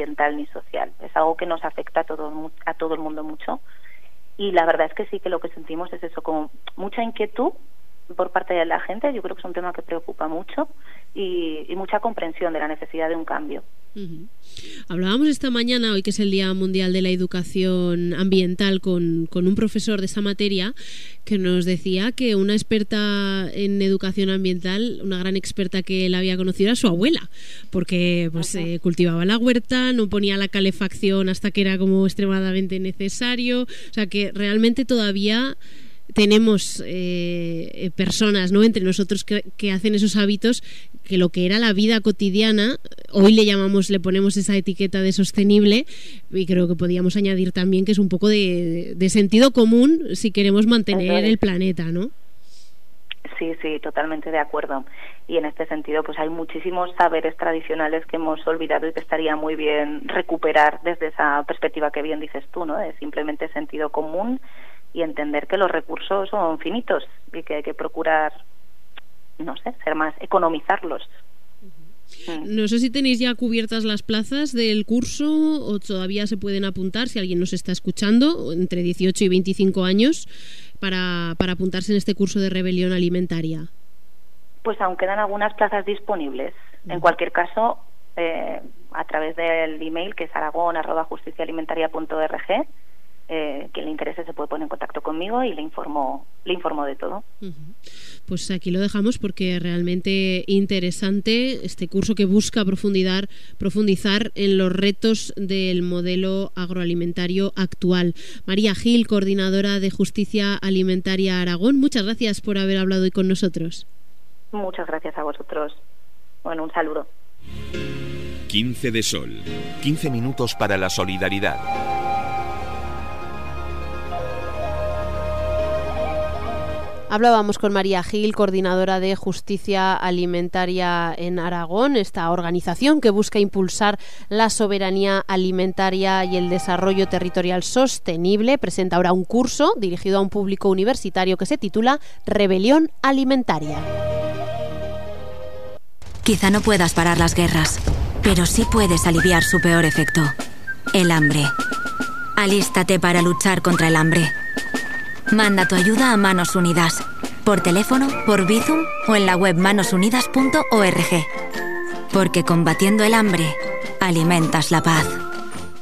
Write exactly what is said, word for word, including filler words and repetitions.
ambiental ni social. Es algo que nos afecta a todo, a todo el mundo mucho. Y la verdad es que sí que lo que sentimos es eso, como mucha inquietud por parte de la gente. Yo creo que es un tema que preocupa mucho y, y mucha comprensión de la necesidad de un cambio. Uh-huh. Hablábamos esta mañana, hoy que es el Día Mundial de la Educación Ambiental, con, con un profesor de esa materia que nos decía que una experta en educación ambiental, una gran experta que él había conocido, era su abuela, porque pues uh-huh. eh, cultivaba la huerta, no ponía la calefacción hasta que era como extremadamente necesario, o sea que realmente todavía tenemos eh, personas, ¿no?, entre nosotros que, que hacen esos hábitos que lo que era la vida cotidiana, hoy le llamamos, le ponemos esa etiqueta de sostenible, y creo que podíamos añadir también que es un poco de, de sentido común si queremos mantener el planeta, ¿no? Sí, sí, totalmente de acuerdo. Y en este sentido, pues hay muchísimos saberes tradicionales que hemos olvidado y que estaría muy bien recuperar desde esa perspectiva que bien dices tú, ¿no?, de simplemente sentido común y entender que los recursos son finitos y que hay que procurar, no sé, ser más, economizarlos. Uh-huh. No sé si tenéis ya cubiertas las plazas del curso o todavía se pueden apuntar, si alguien nos está escuchando, entre dieciocho y veinticinco años, para, para apuntarse en este curso de rebelión alimentaria. Pues aún quedan algunas plazas disponibles. Uh-huh. En cualquier caso, eh, a través del email, que es aragon arroba justiciaalimentaria punto org, Eh, quien le interese se puede poner en contacto conmigo y le informo, le informo de todo. Uh-huh. Pues aquí lo dejamos porque realmente interesante este curso que busca profundizar, profundizar en los retos del modelo agroalimentario actual. María Gil, coordinadora de Justicia Alimentaria Aragón, muchas gracias por haber hablado hoy con nosotros. Muchas gracias a vosotros. Bueno, un saludo. quince de Sol. quince minutos para la solidaridad. Hablábamos con María Gil, coordinadora de Justicia Alimentaria en Aragón, esta organización que busca impulsar la soberanía alimentaria y el desarrollo territorial sostenible. Presenta ahora un curso dirigido a un público universitario que se titula Rebelión Alimentaria. Quizá no puedas parar las guerras, pero sí puedes aliviar su peor efecto, el hambre. Alístate para luchar contra el hambre. Manda tu ayuda a Manos Unidas, por teléfono, por Bizum o en la web manos unidas punto org. Porque combatiendo el hambre, alimentas la paz.